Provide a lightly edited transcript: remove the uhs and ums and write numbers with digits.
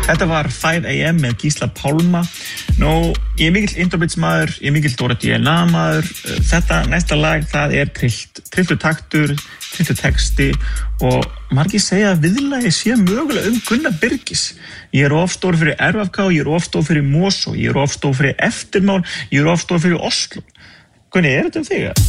Þetta var 5 AM með Gísla Pálma. Ég mikill introbeatsmaður, ég mikill Dóra DNA maður. Þetta næsta lag, það trilltur taktur, trilltur texti og margir segja að viðlagið sé mögulega Gunnar Birgis. Ég of stór fyrir RFK, ég of stór fyrir Mosó, ég of stór fyrir Eftirmál, ég of stór fyrir Oslo. Gunni, þetta þig?